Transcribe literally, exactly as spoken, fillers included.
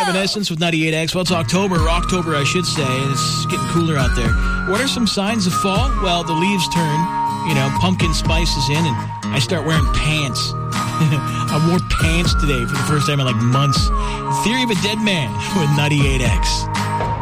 Evanescence with ninety-eight X. Well, it's October, or October, I should say, and it's getting cooler out there. What are some signs of fall? Well, the leaves turn, you know, pumpkin spice is in, and I start wearing pants. I wore pants today for the first time in like months. Theory of a Dead Man with ninety-eight X.